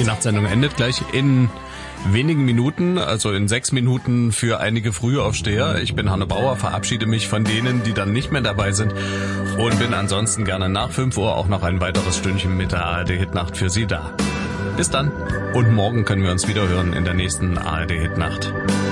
Die Nachtsendung endet gleich in wenigen Minuten, also in 6 Minuten für einige Frühaufsteher. Ich bin Hanne Bauer, verabschiede mich von denen, die dann nicht mehr dabei sind und bin ansonsten gerne nach 5 Uhr auch noch ein weiteres Stündchen mit der ARD-Hitnacht für Sie da. Bis dann und morgen können wir uns wieder hören in der nächsten ARD-Hitnacht.